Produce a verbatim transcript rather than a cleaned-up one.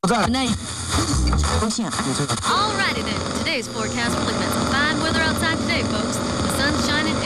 在那不行。 Alrighty then. Today's forecast will admit some fine weather outside today, folks. The sun's shining